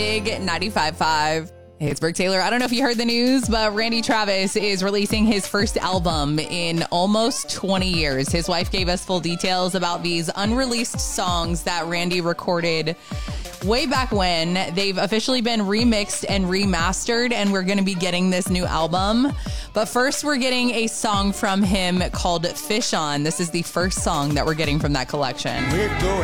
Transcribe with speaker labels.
Speaker 1: Big 95.5. Hey, it's Brooke Taylor. I don't know if you heard the news, but Randy Travis is releasing his first album in almost 20 years. His wife gave us full details about these unreleased songs that Randy recorded way back when. They've officially been remixed and remastered, and we're going to be getting this new album. But first, we're getting a song from him called Fish On. This is the first song that we're getting from that collection.